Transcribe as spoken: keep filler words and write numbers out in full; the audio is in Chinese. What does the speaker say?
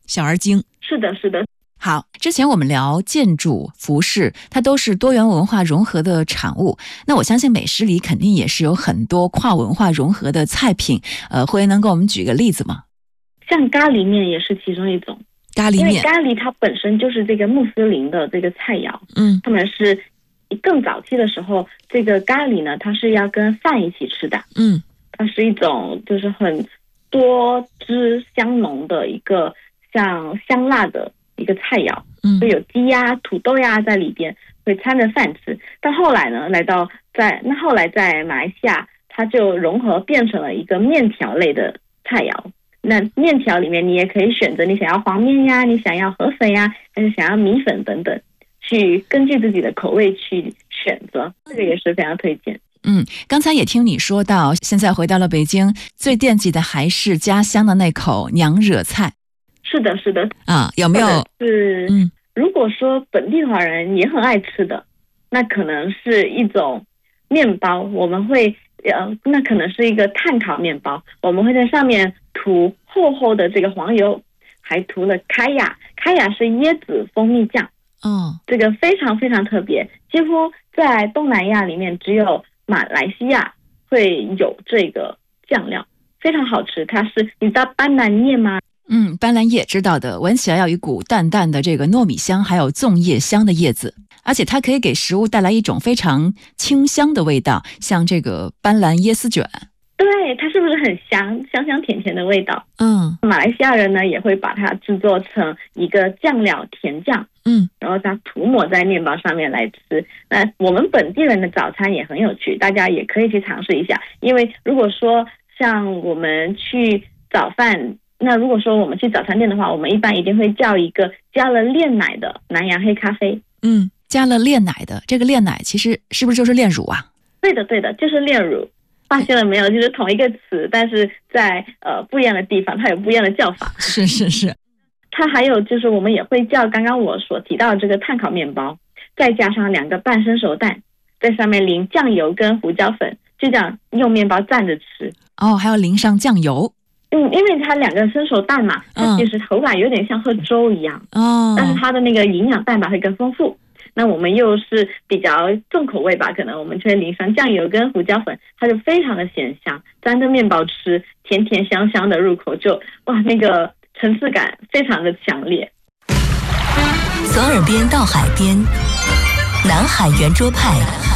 小而精。 是的，是的。 好，之前我们聊建筑、服饰，它都是多元文化融合的产物。那我相信美食里肯定也是有很多跨文化融合的菜品。呃，慧能给我们举个例子吗？ 像咖喱面也是其中一种。 咖喱面， 因为咖喱它本身就是这个穆斯林的这个菜肴。 嗯， 他们是更早期的时候，这个咖喱呢，它是要跟饭一起吃的。 嗯， 它是一种就是很多汁香浓的一个像香辣的一个菜肴。嗯，会有鸡呀、土豆呀在里边，会掺着饭吃。但后来呢，来到在那后来在马来西亚，它就融合变成了一个面条类的菜肴。那面条里面你也可以选择你想要黄面呀，你想要河粉呀，还是想要米粉等等，去根据自己的口味去选择，这个也是非常推荐。 嗯，刚才也听你说到，现在回到了北京，最惦记的还是家乡的那口娘惹菜。 是的，是的。 啊，有没有？ 是，嗯，如果说本地华人也很爱吃的，那可能是一种面包，我们会呃，那可能是一个炭烤面包，我们会在上面涂厚厚的这个黄油，还涂了开雅，开雅是椰子蜂蜜酱。 哦， 这个非常非常特别，几乎在东南亚里面只有马来西亚会有这个酱料，非常好吃。它是，你知道斑斓叶吗？ 嗯，斑斓叶知道的，闻起来要有一股淡淡的这个糯米香，还有粽叶香的叶子，而且它可以给食物带来一种非常清香的味道，像这个斑斓椰丝卷。 对，它是不是很香香香甜甜的味道？ 嗯， 马来西亚人呢也会把它制作成一个酱料甜酱， 嗯， 然后它涂抹在面包上面来吃。那我们本地人的早餐也很有趣，大家也可以去尝试一下。因为如果说像我们去早饭，那如果说我们去早餐店的话，我们一般一定会叫一个加了炼奶的南洋黑咖啡。 嗯，加了炼奶的，这个炼奶其实是不是就是炼乳啊？ 对的，对的，就是炼乳。发现了没有？就是同一个词，但是在呃不一样的地方，它有不一样的叫法。 是是是。 它还有就是我们也会叫刚刚我所提到的这个炭烤面包，再加上两个半生熟蛋，在上面淋酱油跟胡椒粉，就这样用面包蘸着吃。 哦，还要淋上酱油。 嗯，因为它两个生熟蛋嘛，它其实口感有点像喝粥一样。哦。但是它的那个营养蛋白会更丰富。那我们又是比较重口味吧，可能我们就会淋上酱油跟胡椒粉，它就非常的咸香，沾着面包吃，甜甜香香的入口就哇，那个层次感非常的强烈。 从耳边到海边，南海圆桌派